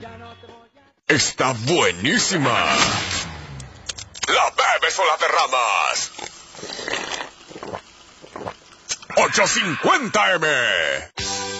Está buenísima. ¿La bebes o la derramas? 850 M.